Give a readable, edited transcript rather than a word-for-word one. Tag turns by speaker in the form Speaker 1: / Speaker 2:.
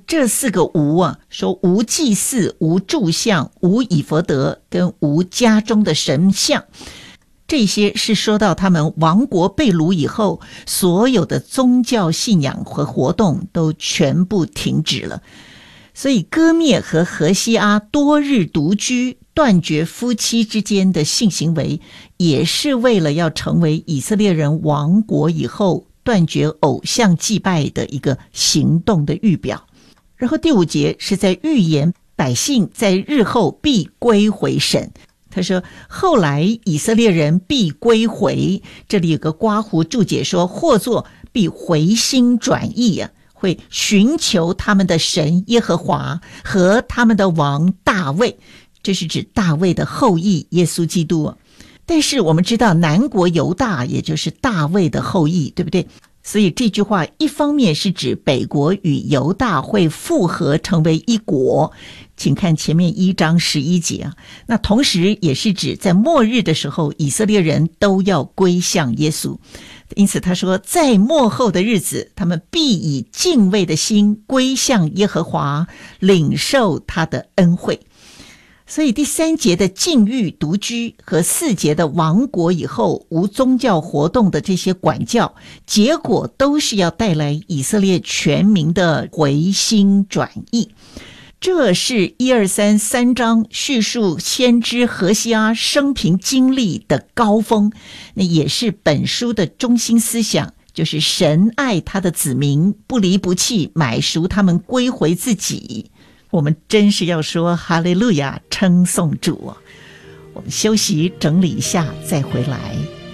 Speaker 1: 这4个无啊，说无祭祀、无柱像、无以弗得跟无家中的神像，这些是说到他们亡国被掳以后，所有的宗教信仰和活动都全部停止了。所以歌灭和何西阿多日独居，断绝夫妻之间的性行为，也是为了要成为以色列人亡国以后断绝偶像祭拜的一个行动的预表。然后第5节是在预言百姓在日后必归回神。他说后来以色列人必归回，这里有个括弧注解说或作必回心转意啊，会寻求他们的神耶和华和他们的王大卫，这是指大卫的后裔耶稣基督。但是我们知道南国犹大也就是大卫的后裔，对不对？所以这句话一方面是指北国与犹大会复合成为一国，请看前面1章11节啊。那同时也是指在末日的时候，以色列人都要归向耶稣。因此他说在末后的日子，他们必以敬畏的心归向耶和华，领受他的恩惠。所以第3节的禁欲独居和4节的亡国以后无宗教活动的这些管教，结果都是要带来以色列全民的回心转意。这是1、2、3章叙述先知何西阿生平经历的高峰，那也是本书的中心思想，就是神爱他的子民，不离不弃，买赎他们归回自己。我们真是要说哈利路亚，称颂主。我们休息整理一下再回来。